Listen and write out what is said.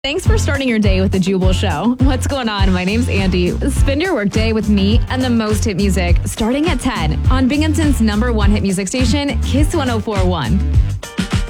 Thanks for starting your day with the Jubal Show. What's going on? My name's Andy. Spend your workday with me and the most hit music starting at 10 on Binghamton's #1 hit music station, Kiss 104.1.